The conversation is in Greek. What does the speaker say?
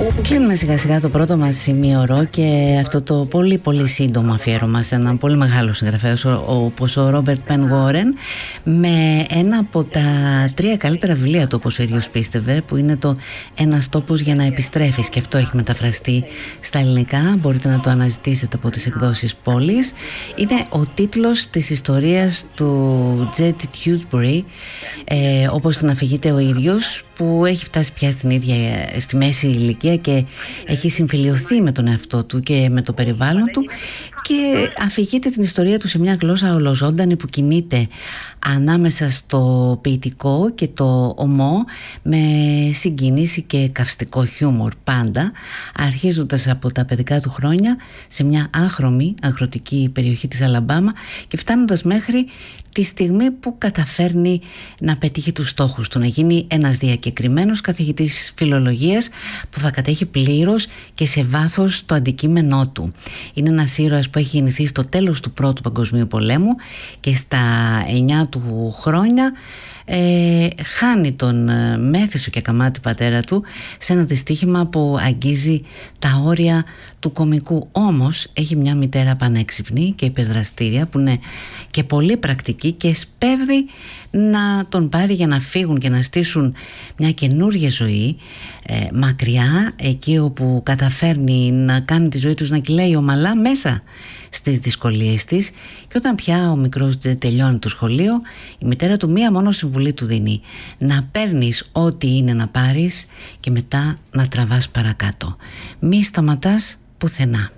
Κλείνουμε σιγά σιγά το πρώτο μας ημίωρο και αυτό το πολύ πολύ σύντομο αφιέρωμα σε έναν πολύ μεγάλο συγγραφέα όπως ο Ρόμπερτ Πεν Γουόρεν, με ένα από τα 3 καλύτερα βιβλία του, όπως ο ίδιος πίστευε, που είναι το «Ένας τόπος για να επιστρέφεις», και αυτό έχει μεταφραστεί στα ελληνικά. Μπορείτε να το αναζητήσετε από τις εκδόσεις Πόλης. Είναι ο τίτλος της ιστορίας του Τζετ Τιούσμπουρι, όπως την αφηγείται ο ίδιος, που έχει φτάσει πια στη μέση ηλικία και έχει συμφιλιωθεί με τον εαυτό του και με το περιβάλλον του, και αφηγείται την ιστορία του σε μια γλώσσα ολοζώντανη που κινείται ανάμεσα στο ποιητικό και το ομό, με συγκίνηση και καυστικό χιούμορ πάντα, αρχίζοντας από τα παιδικά του χρόνια σε μια άχρωμη αγροτική περιοχή της Αλαμπάμα και φτάνοντας μέχρι τη στιγμή που καταφέρνει να πετύχει τους στόχους του, να γίνει ένας διακεκριμένος καθηγητής φιλολογίας που θα κατέχει πλήρως και σε βάθος το αντικείμενό του. Είναι ένας ήρωας που έχει γεννηθεί στο τέλος του Πρώτου Παγκοσμίου Πολέμου και στα 9 του χρόνια χάνει τον μέθησο και ακαμάτη πατέρα του σε ένα δυστύχημα που αγγίζει τα όρια του κωμικού. Όμως έχει μια μητέρα πανέξυπνη και υπερδραστήρια που είναι και πολύ πρακτική και σπέβδει να τον πάρει για να φύγουν και να στήσουν μια καινούργια ζωή μακριά, εκεί όπου καταφέρνει να κάνει τη ζωή τους να κυλάει ομαλά μέσα στις δυσκολίες της. Και όταν πια ο μικρός Τζετ τελειώνει το σχολείο, η μητέρα του μία μόνο συμβουλή του δίνει: να παίρνεις ό,τι είναι να πάρεις και μετά να τραβάς παρακάτω. Μη σταματάς πουθενά.